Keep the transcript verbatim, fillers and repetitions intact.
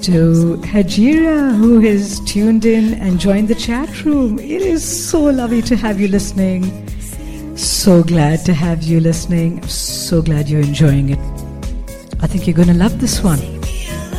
to Hajira, who has tuned in and joined the chat room. It is so lovely to have you listening. So glad to have you listening. So glad you're enjoying it. I think you're going to love this one.